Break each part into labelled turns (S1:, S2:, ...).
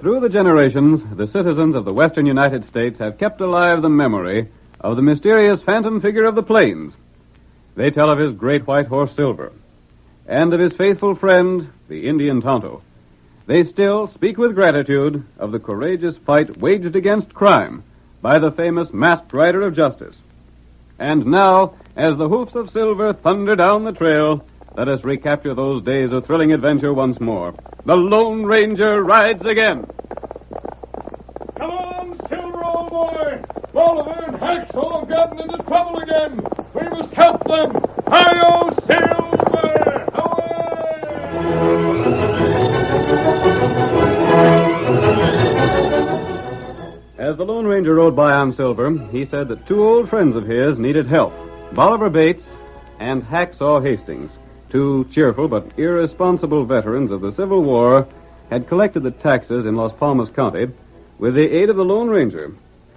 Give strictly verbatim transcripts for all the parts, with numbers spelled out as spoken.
S1: Through the generations, the citizens of the western United States have kept alive the memory of the mysterious phantom figure of the plains. They tell of his great white horse Silver, and of his faithful friend, the Indian Tonto. They still speak with gratitude of the courageous fight waged against crime by the famous masked rider of justice. And now, as the hoofs of Silver thunder down the trail, let us recapture those days of thrilling adventure once more. The Lone Ranger rides again.
S2: Come on, Silver, old boy! Bolivar and Hacksaw have gotten into trouble again. We must help them. Hi-yo, Silver! Away!
S1: As the Lone Ranger rode by on Silver, he said that two old friends of his needed help, Bolivar Bates and Hacksaw Hastings. Two cheerful but irresponsible veterans of the Civil War had collected the taxes in Las Palmas County with the aid of the Lone Ranger.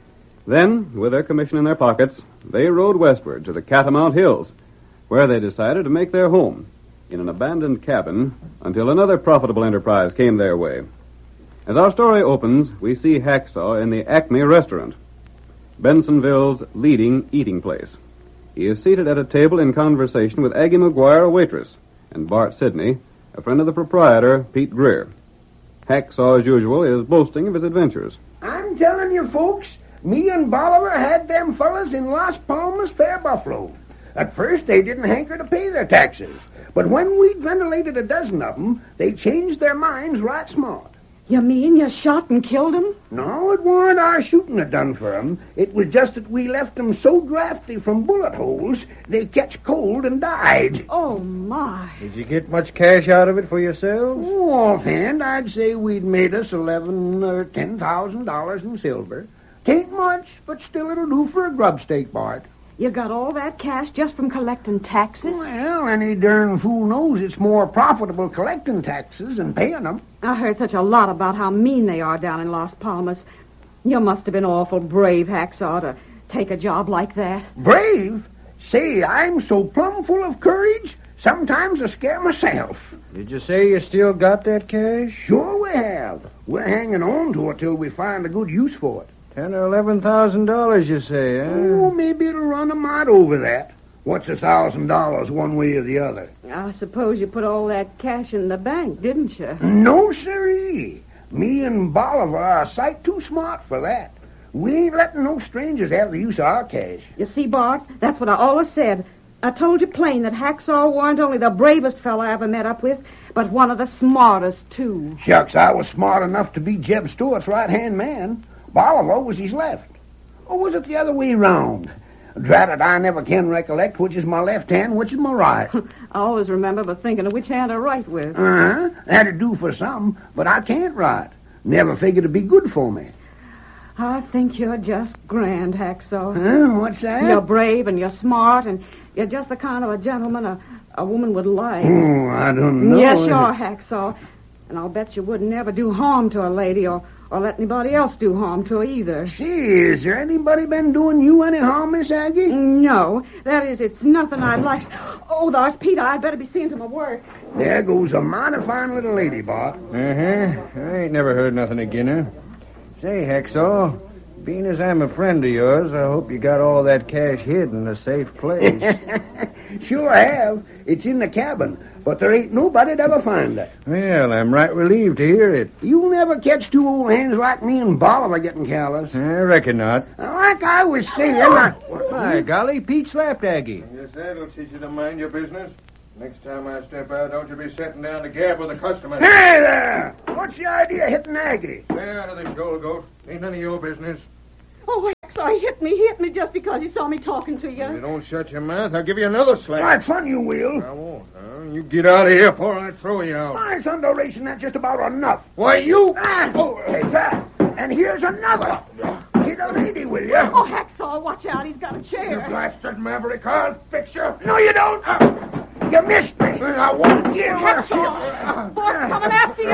S1: Then, with their commission in their pockets, they rode westward to the Catamount Hills, where they decided to make their home in an abandoned cabin until another profitable enterprise came their way. As our story opens, we see Hacksaw in the Acme restaurant, Bensonville's leading eating place. He is seated at a table in conversation with Aggie McGuire, a waitress, and Bart Sidney, a friend of the proprietor, Pete Greer. Hacksaw, as usual, is boasting of his adventures.
S3: I'm telling you, folks, me and Bolivar had them fellas in Las Palmas, Fair Buffalo. At first, they didn't hanker to pay their taxes, but when we'd ventilated a dozen of them, they changed their minds right smart.
S4: You mean you shot and killed him?
S3: No, it weren't our shooting that done for 'em. It was just that we left 'em so drafty from bullet holes, they catch cold and died.
S4: Oh, my.
S5: Did you get much cash out of it for yourselves?
S3: Oh, offhand, I'd say we'd made us eleven or ten thousand dollars in silver. Tain't much, but still it'll do for a grub stake, Bart.
S4: You got all that cash just from collecting taxes?
S3: Well, any darn fool knows it's more profitable collecting taxes than paying them.
S4: I heard such a lot about how mean they are down in Las Palmas. You must have been awful brave, Hacksaw, to take a job like that.
S3: Brave? Say, I'm so plumb full of courage, sometimes I scare myself.
S5: Did you say you still got that cash?
S3: Sure we have. We're hanging on to it till we find a good use for it.
S5: Ten or eleven thousand dollars, you say, eh?
S3: Oh, maybe it'll run a mite over that. What's a thousand dollars one way or the other?
S4: I suppose you put all that cash in the bank, didn't you?
S3: No, sirree. Me and Bolivar are a sight too smart for that. We ain't letting no strangers have the use of our cash.
S4: You see, Bart, that's what I always said. I told you plain that Hacksaw weren't only the bravest fellow I ever met up with, but one of the smartest, too.
S3: Shucks, I was smart enough to be Jeb Stuart's right-hand man. Bolivar was his left. Or was it the other way round? Drat it, I never can recollect which is my left hand, which is my right.
S4: I always remember but thinking of which hand to write with.
S3: Uh-huh. That'd do for some, but I can't write. Never figured it'd be good for me.
S4: I think you're just grand, Hacksaw.
S3: Huh? What's that?
S4: You're brave and you're smart and you're just the kind of a gentleman a, a woman would like.
S3: Oh, I don't know.
S4: Yes, you are, Hacksaw. And I'll bet you would never do harm to a lady or, or let anybody else do harm to her either.
S3: Gee, is there anybody been doing you any harm, Miss Aggie?
S4: No. That is, it's nothing I'd like... Oh, there's Peter. I'd better be seeing to my work.
S3: There goes a mighty fine little lady, Bart.
S5: Uh-huh. I ain't never heard nothing again her. Say, Hacksaw, being as I'm a friend of yours, I hope you got all that cash hid in a safe place.
S3: Sure have. It's in the cabin, but there ain't nobody'd ever find it.
S5: Well, I'm right relieved to hear it.
S3: You'll never catch two old hands like me and Bolivar getting callous.
S5: I reckon not.
S3: Like I was saying, I...
S5: By golly, Pete slapped Aggie.
S2: Yes, that'll teach you to mind your business. Next time I step out, don't you be sitting down to gab with a customer.
S3: Hey there! What's the idea of hitting Aggie?
S2: Stay out of this, Gold Goat. Ain't none of your business.
S4: Oh, Hacksaw, he hit me. He hit me just because he saw me talking to you.
S2: If you don't shut your mouth, I'll give you another slap.
S3: Right, fun you will.
S2: I won't. Huh? You get out of here before I throw you out.
S3: My thunderation, that's just about enough.
S2: Why, you...
S3: Ah, oh, take that. And here's another. Hit a lady, will you?
S4: Oh, Hacksaw, watch out. He's got a
S2: You
S4: chair.
S2: blasted maverick. I'll fix you.
S3: No, you don't. Uh, you missed me.
S2: I won't.
S3: Here,
S4: Hacksaw, Bart's coming after you.
S2: I'll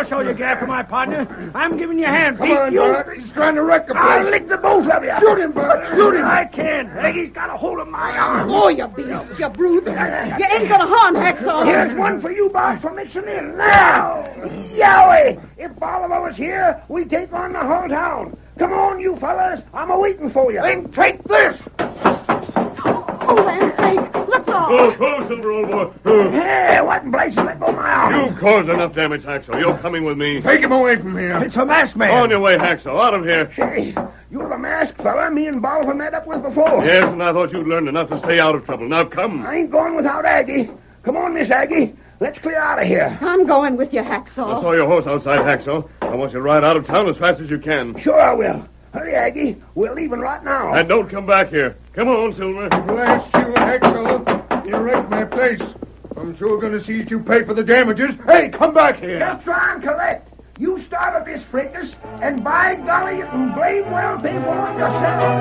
S5: That's all you got for my partner. I'm giving you a hand,
S3: Come
S5: Pete.
S3: on,
S5: you...
S3: Bart. He's trying to wreck the place.
S5: I'll lick the both of you.
S3: Shoot him, Bart. Shoot him.
S5: I can't. Aggie's got a hold of my arm.
S4: Oh, you beast, you brute. You ain't gonna harm Hacksaw.
S3: Here's one for you, Bart, for mixing in. Now! Yowie! If Bolivar was here, we'd take on the whole town. Come on, you fellas. I'm a-waiting for you.
S5: Then take this.
S4: Oh, land's sake. Look off.
S2: Oh, close, Silver, old boy. Oh.
S3: Hey, what in blazes let go my arm?
S2: You've caused enough damage, Hacksaw. You're coming with me.
S3: Take him away from here.
S5: It's a masked man.
S2: On your way, Hacksaw. Out of here.
S3: Hey, you're the masked fella me and Bolivar met up with before.
S2: Yes, and I thought you'd learned enough to stay out of trouble. Now, come.
S3: I ain't going without Aggie. Come on, Miss Aggie. Let's clear out of here.
S4: I'm going with you,
S2: I
S4: Hacksaw.
S2: saw your horse outside, Hacksaw. I want you to ride out of town as fast as you can.
S3: Sure I will. Hurry, Aggie. We're leaving right now.
S2: And don't come back here. Come on, Silver.
S5: Blast you, Hacksaw. You wrecked my place. I'm sure going to see you pay for the damages. Hey, come back here.
S3: Just try and collect. You started this fracas, and by golly, you can blame well pay for it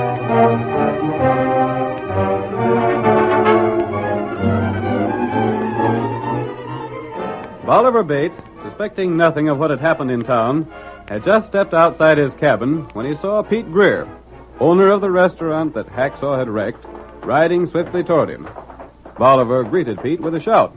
S3: yourself.
S1: Bolivar Bates, suspecting nothing of what had happened in town, had just stepped outside his cabin when he saw Pete Greer, owner of the restaurant that Hacksaw had wrecked, riding swiftly toward him. Bolivar greeted Pete with a shout.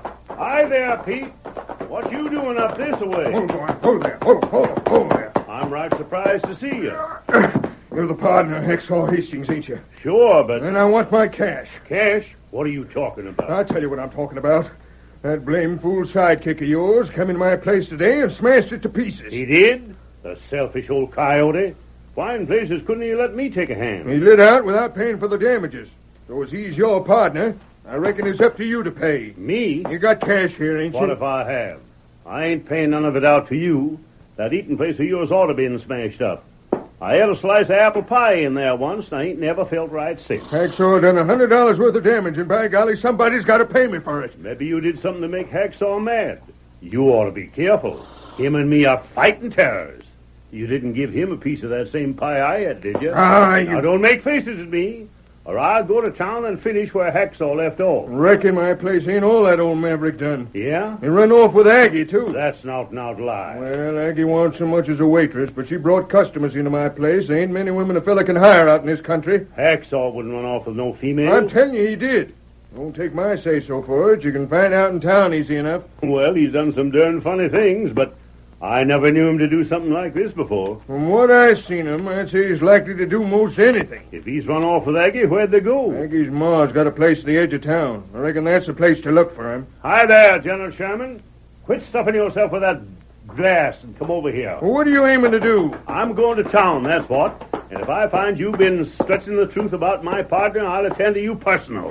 S6: Hi there, Pete. What you doing up this way?
S3: Hold on. Hold there. Hold, hold, hold there.
S6: I'm right surprised to see you.
S3: You're the partner of Hacksaw Hastings, ain't you?
S6: Sure, but
S3: And I want my cash.
S6: cash? What are you talking about?
S3: I'll tell you what I'm talking about. That blame fool sidekick of yours come in my place today and smashed it to pieces.
S6: He did? The selfish old coyote. Why in places couldn't he let me take a hand?
S3: He lit out without paying for the damages. So as he's your partner, I reckon it's up to you to pay.
S6: Me?
S3: You got cash here, ain't
S6: What
S3: you?
S6: if I have? I ain't paying none of it out to you. That eating place of yours ought to been smashed up. I had a slice of apple pie in there once, and I ain't never felt right since.
S3: Hacksaw done a hundred dollars worth of damage, and by golly, somebody's got to pay me for it.
S6: Maybe you did something to make Hacksaw mad. You ought to be careful. Him and me are fighting terrors. You didn't give him a piece of that same pie I had, did you?
S3: Ah, you
S6: Now, don't make faces at me, or I'll go to town and finish where Hacksaw left off.
S3: reckon my place ain't all that old maverick done.
S6: Yeah?
S3: He run off with Aggie, too.
S6: That's an out-and-out lie.
S3: Well, Aggie wasn't so much as a waitress, but she brought customers into my place. There ain't many women a fella can hire out in this country.
S6: Hacksaw wouldn't run off with no female.
S3: I'm telling you, he did. Don't take my say-so for it. You can find out in town easy enough.
S6: Well, he's done some darn funny things, but I never knew him to do something like this before.
S3: From what I've seen him, I'd say he's likely to do most anything.
S6: If he's run off with Aggie, where'd they go?
S3: Aggie's ma's got a place at the edge of town. I reckon that's the place to look for him.
S6: Hi there, General Sherman. Quit stuffing yourself with that glass and come over here.
S3: Well, what are you aiming to do?
S6: I'm going to town, that's what. And if I find you've been stretching the truth about my partner, I'll attend to you personal.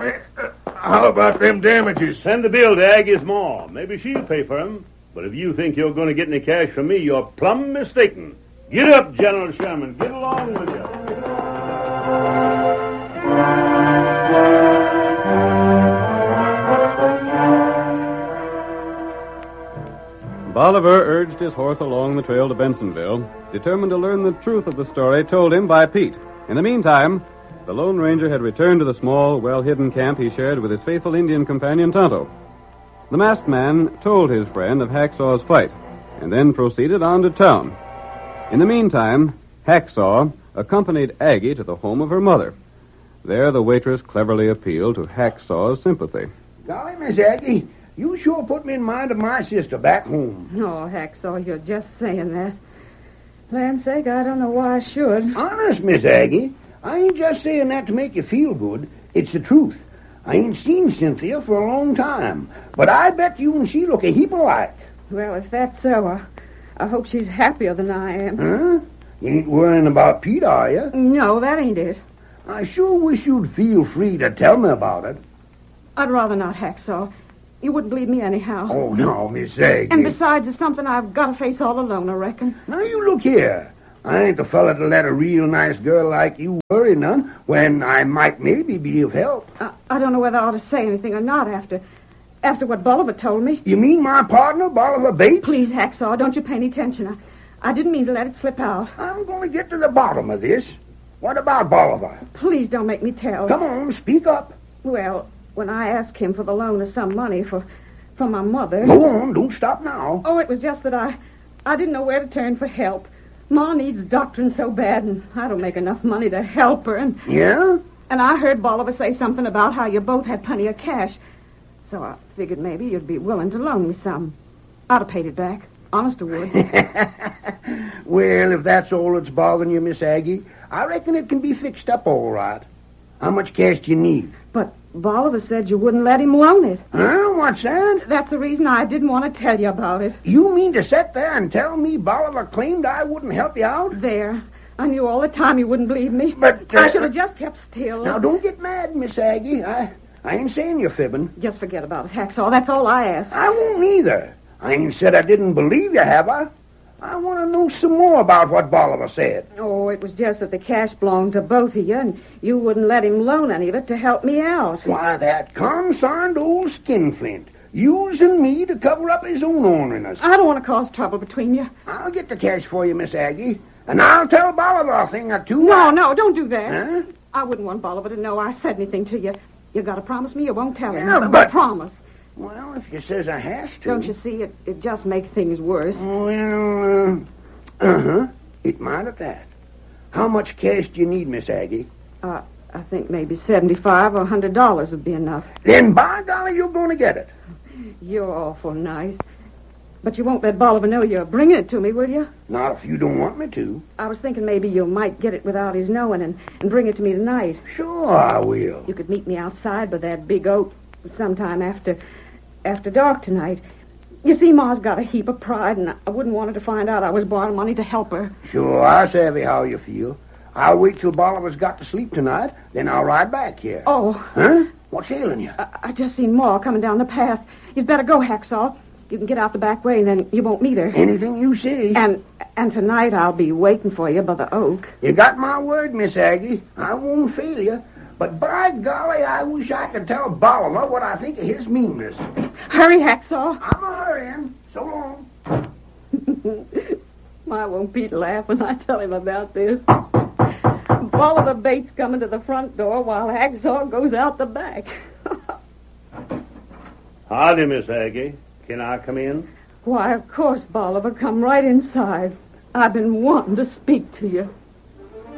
S3: How about them damages?
S6: Send the bill to Aggie's ma. Maybe she'll pay for him. But if you think you're going to get any cash from me, you're plumb mistaken. Get up, General Sherman. Get along with you.
S1: Bolivar urged his horse along the trail to Bensonville, determined to learn the truth of the story told him by Pete. In the meantime, the Lone Ranger had returned to the small, well-hidden camp he shared with his faithful Indian companion, Tonto. The masked man told his friend of Hacksaw's fight, and then proceeded on to town. In the meantime, Hacksaw accompanied Aggie to the home of her mother. There, the waitress cleverly appealed to Hacksaw's sympathy.
S3: Golly, Miss Aggie, you sure put me in mind of my sister back home.
S4: Oh, Hacksaw, you're just saying that. Land's sake, I don't know why I should.
S3: Honest, Miss Aggie, I ain't just saying that to make you feel good. It's the truth. I ain't seen Cynthia for a long time, but I bet you and she look a heap alike.
S4: Well, if that's so, I, I hope she's happier than I am.
S3: Huh? You ain't worrying about Pete, are you?
S4: No, that ain't it.
S3: I sure wish you'd feel free to tell me about it.
S4: I'd rather not, Hacksaw. You wouldn't believe me anyhow.
S3: Oh, no, Miss Aggie.
S4: And besides, it's something I've got to face all alone, I reckon.
S3: Now, you look here. I ain't the fella to let a real nice girl like you worry none when I might maybe be of help.
S4: I, I don't know whether I ought to say anything or not after after what Bolivar told me.
S3: You mean my partner, Bolivar Bates?
S4: Please, Hacksaw, don't you pay any attention. I, I didn't mean to let it slip out.
S3: I'm going to get to the bottom of this. What about Bolivar?
S4: Please don't make me tell.
S3: Come on, speak up.
S4: Well, when I asked him for the loan of some money for, for my mother...
S3: Go on, don't stop now.
S4: Oh, it was just that I... I didn't know where to turn for help. Ma needs doctoring so bad, and I don't make enough money to help her. And
S3: Yeah?
S4: and I heard Bolivar say something about how you both had plenty of cash. So I figured maybe you'd be willing to loan me some. I'd have paid it back. Honest I would.
S3: Well, if that's all that's bothering you, Miss Aggie, I reckon it can be fixed up all right. How much cash do you need?
S4: But Bolivar said you wouldn't let him loan it.
S3: Huh? What's that?
S4: That's the reason I didn't want to tell you about it.
S3: You mean to sit there and tell me Bolivar claimed I wouldn't help you out?
S4: There. I knew all the time you wouldn't believe me.
S3: But, uh,
S4: I should have just kept still.
S3: Now, don't get mad, Miss Aggie. I, I ain't saying you're fibbing.
S4: Just forget about it, Hacksaw. That's all I ask.
S3: I won't either. I ain't said I didn't believe you, have I? I want to know some more about what Bolivar said.
S4: Oh, it was just that the cash belonged to both of you, and you wouldn't let him loan any of it to help me out.
S3: Why, that concerned old skinflint, using me to cover up his own orneriness.
S4: I don't want to cause trouble between you.
S3: I'll get the cash for you, Miss Aggie, and I'll tell Bolivar a thing or two.
S4: No, no, don't do that.
S3: Huh?
S4: I wouldn't want Bolivar to know I said anything to you. You got to promise me you won't tell him.
S3: Yeah,
S4: but,
S3: but-
S4: promise.
S3: Well, if you says I has to.
S4: Don't you see? It, it just makes things worse.
S3: Well, uh, uh-huh. It might at that. How much cash do you need, Miss Aggie?
S4: Uh, I think maybe seventy-five or a hundred dollars would be enough.
S3: Then, by golly, you're going to get it.
S4: You're awful nice. But you won't let Bolivar know you're bringing it to me, will you?
S3: Not if you don't want me to.
S4: I was thinking maybe you might get it without his knowing and, and bring it to me tonight.
S3: Sure, I will.
S4: You could meet me outside by that big oak sometime after after dark tonight. You see, Ma's got a heap of pride, and I wouldn't want her to find out I was borrowing money to help her.
S3: Sure, I savvy how you feel. I'll wait till Bolivar's got to sleep tonight, then I'll ride back here.
S4: Oh.
S3: Huh? What's ailing you?
S4: I, I just seen Ma coming down the path. You'd better go, Hacksaw. You can get out the back way, and then you won't meet her.
S3: Anything you see.
S4: And and tonight I'll be waiting for you by the oak.
S3: You got my word, Miss Aggie. I won't fail you. But by golly, I wish I could tell Bolivar what I think of his meanness.
S4: Hurry, Hacksaw.
S3: I'm a hurrying. So long.
S4: Ma won't be laughing when I tell him about this. Bolivar Bates coming to the front door while Hacksaw goes out the back.
S6: Howdy, Miss Aggie. Can I come in?
S4: Why, of course, Bolivar. Come right inside. I've been wanting to speak to you.